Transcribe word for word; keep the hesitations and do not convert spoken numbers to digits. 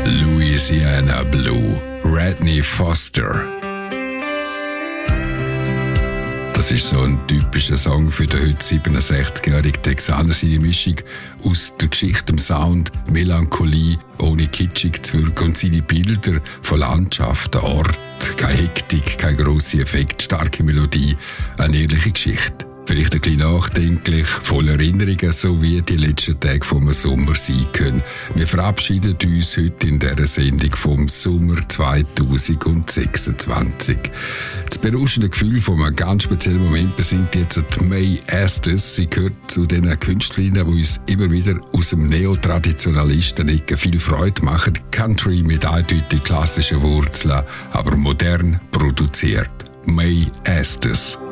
Louisiana Blue, Redney Foster. Das ist so ein typischer Song für den heute siebenundsechzigjährigen Texaner. Seine Mischung aus der Geschichte, dem Sound, Melancholie, ohne kitschig zu wirken und seine Bilder von Landschaften, Ort, keine Hektik, kein grosser Effekt, starke Melodie, eine ehrliche Geschichte. Vielleicht ein bisschen nachdenklich, voll Erinnerungen, so wie die letzten Tage vom Sommer sein können. Wir verabschieden uns heute in dieser Sendung vom Sommer zweitausendsechsundzwanzig. Das berauschende Gefühl von einem ganz speziellen Moment besingt jetzt die May Estes. Sie gehört zu den Künstlerinnen, die uns immer wieder aus dem Neotraditionalisten-Ecke viel Freude machen. Country mit eindeutig klassischen Wurzeln, aber modern produziert. May Estes.